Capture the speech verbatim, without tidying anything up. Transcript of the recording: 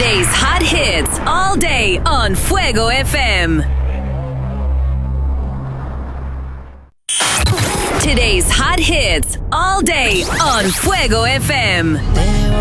Today's hot hits all day on Fuego F M. Today's hot hits all day on Fuego F M.